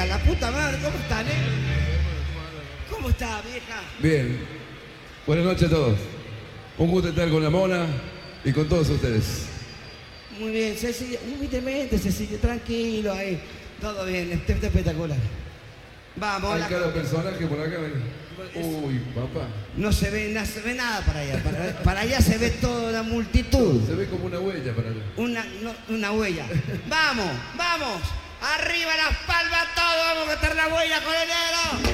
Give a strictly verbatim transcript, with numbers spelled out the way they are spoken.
vieja, la puta madre, ¿cómo está, negro? ¿Cómo está, vieja? Bien. Buenas noches a todos. Un gusto estar con la Mona y con todos ustedes. Muy bien, Cecilia, humildemente, Cecilia, tranquilo ahí. Todo bien, está espectacular. Vamos, Hay la... cada personaje por acá. Uy, papá. No se ve, no se ve nada para allá. Para, para allá se ve toda la multitud. Se ve como una huella para allá. Una, no, una huella. Vamos, vamos. Arriba las palmas todos. Vamos a meter la huella con el negro.